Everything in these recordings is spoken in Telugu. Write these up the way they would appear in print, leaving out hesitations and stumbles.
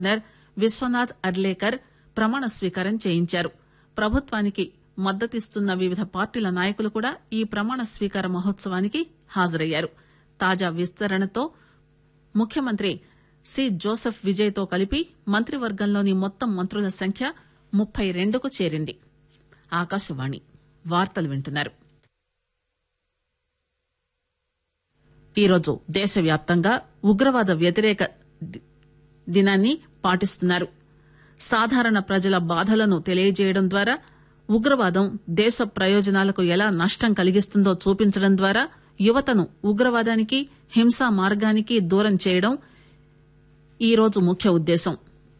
గవర్నర్ విశ్వనాథ్ అర్లేకర్ ప్రమాణ స్వీకారం చేయించారు. ప్రభుత్వానికి మద్దతిస్తున్న వివిధ పార్టీల నాయకులు కూడా ఈ ప్రమాణ స్వీకార మహోత్సవానికి హాజరయ్యారు. తాజా విస్తరణతో ముఖ్యమంత్రి సి జోసెఫ్ విజయ్ తో కలిపి మంత్రివర్గంలోని మొత్తం మంత్రుల సంఖ్య 32కు చేరింది. ఆకాశవాణి వార్తలు వింటున్నారు. ఈరోజు దేశవ్యాప్తంగా ఉగ్రవాద వ్యతిరేక దినాన్ని పాటిస్తున్నారు. సాధారణ ప్రజల బాధలను తెలియజేయడం ద్వారా, ఉగ్రవాదం దేశ ప్రయోజనాలకు ఎలా నష్టం కలిగిస్తుందో చూపించడం ద్వారా యువతను ఉగ్రవాదానికి, హింసా మార్గానికి దూరం చేయడం ఈ రోజు ముఖ్య ఉద్దేశం.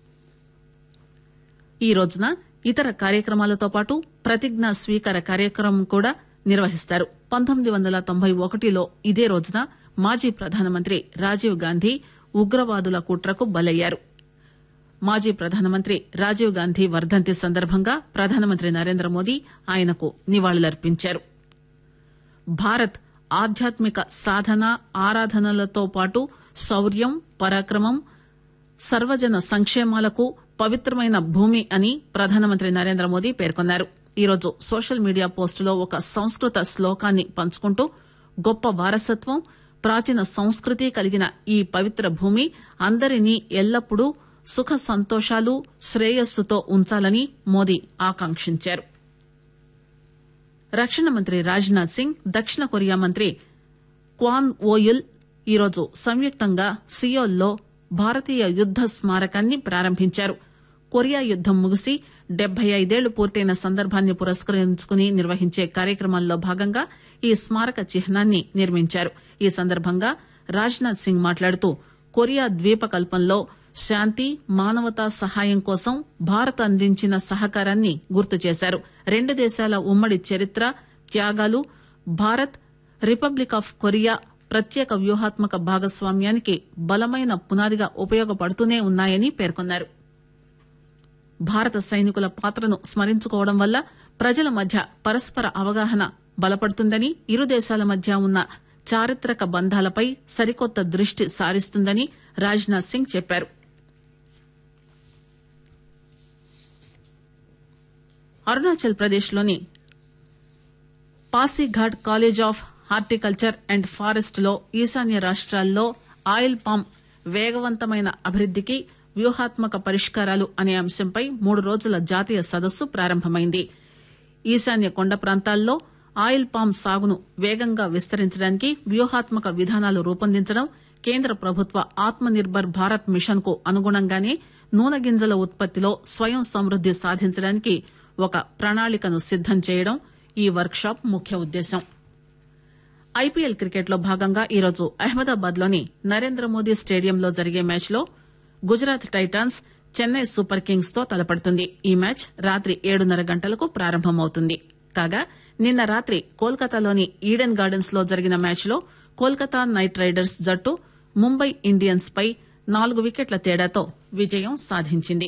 ఈ రోజున ఇతర కార్యక్రమాలతో పాటు ప్రతిజ్ఞా స్వీకార కార్యక్రమం కూడా నిర్వహిస్తారు. 1991లో ఇదే రోజున మాజీ ప్రధానమంత్రి రాజీవ్ గాంధీ ఉగ్రవాదుల కుట్రకు బలయ్యారు. మాజీ ప్రధానమంత్రి రాజీవ్ గాంధీ వర్ధంతి సందర్భంగా ప్రధానమంత్రి నరేంద్ర మోదీ ఆయనకు నివాళులర్పించారు. భారత్ ఆధ్యాత్మిక సాధన, ఆరాధనలతో పాటు శౌర్యం, పరాక్రమం, సర్వజన సంక్షేమాలకు పవిత్రమైన భూమి అని ప్రధానమంత్రి నరేంద్ర మోదీ పేర్కొన్నారు. ఈరోజు సోషల్ మీడియా పోస్టులో ఒక సంస్కృత శ్లోకాన్ని పంచుకుంటూ, గొప్ప వారసత్వం, ప్రాచీన సంస్కృతి కలిగిన ఈ పవిత్ర భూమి అందరినీ ఎల్లప్పుడూ సుఖ సంతోషాలు, శ్రేయస్సుతో ఉంచాలని మోదీ ఆకాంక్షించారు. రక్షణ మంత్రి రాజ్నాథ్ సింగ్, దక్షిణ కొరియా మంత్రి క్వాన్ ఓయుల్ ఈరోజు సంయుక్తంగా సియోల్లో భారతీయ యుద్ద స్మారకాన్ని ప్రారంభించారు. కొరియా యుద్దం ముగిసి 75 ఏళ్లు పూర్తయిన సందర్భాన్ని పురస్కరించుకుని నిర్వహించే కార్యక్రమాల్లో భాగంగా ఈ స్మారక చిహ్నాన్ని నిర్మించారు. ఈ సందర్భంగా రాజ్నాథ్ సింగ్ మాట్లాడుతూ, కొరియా ద్వీపకల్పంలో శాంతి, మానవతా సహాయం కోసం భారత్ అందించిన సహకారాన్ని గుర్తు చేశారు. రెండు దేశాల ఉమ్మడి చరిత్ర, త్యాగాలు భారత్, రిపబ్లిక్ ఆఫ్ కొరియా ప్రత్యేక వ్యూహాత్మక భాగస్వామ్యానికి బలమైన పునాదిగా ఉపయోగపడుతూనే ఉన్నాయని పేర్కొన్నారు. భారత సైనికుల పాత్రను స్మరించుకోవడం వల్ల ప్రజల మధ్య పరస్పర అవగాహన బలపడుతుందని, ఇరు దేశాల మధ్య ఉన్న చారిత్రక బంధాలపై సరికొత్త దృష్టి సారిస్తుందని రాజ్నాథ్ సింగ్ చెప్పారు. అరుణాచల్ ప్రదేశ్లోని Pasighat college of horticulture and forest లో ఈశాన్య రాష్ట్రాల్లో ఆయిల్ పామ్ వేగవంతమైన అభివృద్దికి వ్యూహాత్మక పరిష్కారాలు అనే అంశంపై 3 రోజుల జాతీయ సదస్సు ప్రారంభమైంది. ఈశాన్య కొండ ప్రాంతాల్లో ఆయిల్ పామ్ సాగును వేగంగా విస్తరించడానికి వ్యూహాత్మక విధానాలు రూపొందించడం, కేంద్ర ప్రభుత్వ ఆత్మ నిర్భర్ భారత్ మిషన్ కు అనుగుణంగానే నూనె గింజల ఉత్పత్తిలో స్వయం సమృద్ది సాధించడానికి ఒక ప్రణాళికను సిద్దం చేయడం ఈ వర్క్ షాప్ ముఖ్య ఉద్దేశం. ఐపీఎల్ క్రికెట్ లో భాగంగా ఈరోజు అహ్మదాబాద్ లోని నరేంద్ర మోదీ స్టేడియంలో జరిగే మ్యాచ్ లో Gujarat Titans Chennai super Kings తో తలపడుతుంది. ఈ మ్యాచ్ రాత్రి 7:30 గంటలకు ప్రారంభమవుతుంది. కాగా నిన్న రాత్రి కోల్కతాలోని ఈడెన్ గార్డెన్స్ లో జరిగిన మ్యాచ్ లో కోల్కతా నైట్ రైడర్స్ జట్టు ముంబై ఇండియన్స్ పై 4 వికెట్ల తేడాతో విజయం సాధించింది.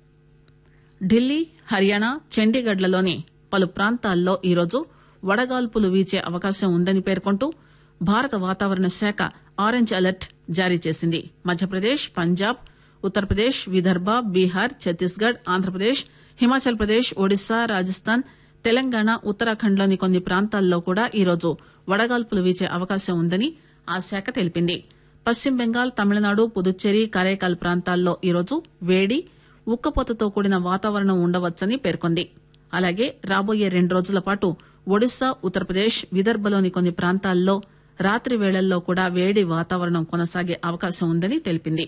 ఢిల్లీ, హర్యానా, చండీగఢ్లలోని పలు ప్రాంతాల్లో ఈరోజు వడగాల్పులు వీచే అవకాశం ఉందని పేర్కొంటూ భారత వాతావరణ శాఖ ఆరెంజ్ అలర్ట్ జారీ చేసింది. మధ్యప్రదేశ్, పంజాబ్, ఉత్తరప్రదేశ్, విదర్భ, బీహార్, ఛత్తీస్గఢ్, ఆంధ్రప్రదేశ్, హిమాచల్ ప్రదేశ్, ఒడిశా, రాజస్థాన్, తెలంగాణ, ఉత్తరాఖండ్లోని కొన్ని ప్రాంతాల్లో కూడా ఈరోజు వడగాల్పులు వీచే అవకాశం ఉందని ఆ శాఖ తెలిపింది. పశ్చిమ బెంగాల్, తమిళనాడు, పుదుచ్చేరి, కరైకాల్ ప్రాంతాల్లో ఈరోజు వేడి, ఉక్కపోతతో కూడిన వాతావరణం ఉండవచ్చని పేర్కొంది. అలాగే రాబోయే 2 రోజుల పాటు ఒడిశా, ఉత్తరప్రదేశ్, విదర్భలోని కొన్ని ప్రాంతాల్లో రాత్రి వేళల్లో కూడా వేడి వాతావరణం కొనసాగే అవకాశం ఉందని తెలిపింది.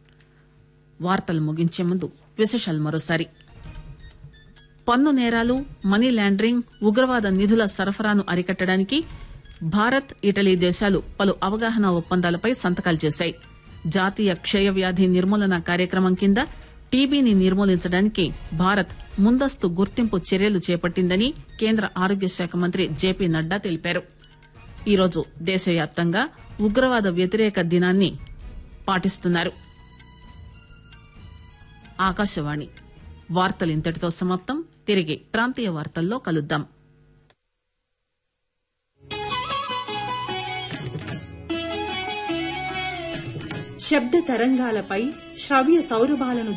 వార్తలు ముగించే ముందు విశేషాలు మరోసారి. పన్ను నేరాలు, మనీ లాండరింగ్, ఉగ్రవాద నిధుల సరఫరాను అరికట్టడానికి భారత్, ఇటలీ దేశాలు పలు అవగాహన ఒప్పందాలపై సంతకాలు చేశాయి. జాతీయ క్షయ వ్యాధి నిర్మూలన కార్యక్రమం కింద టీబీని నిర్మూలించడానికి భారత్ ముందస్తు గుర్తింపు చర్యలు చేపట్టిందని కేంద్ర ఆరోగ్య శాఖ మంత్రి జేపీ నడ్డా తెలిపారు. ఈరోజు దేశవ్యాప్తంగా ఉగ్రవాద వ్యతిరేక దినాన్ని పాటిస్తున్నారు. ఆకాశవాణి వార్తలు ఇంతటితో సమాప్తం. తిరిగి ప్రాంతీయ వార్తల్లో కలుద్దాం. శబ్ద తరంగాలపై శ్రవ్య సౌరభాలను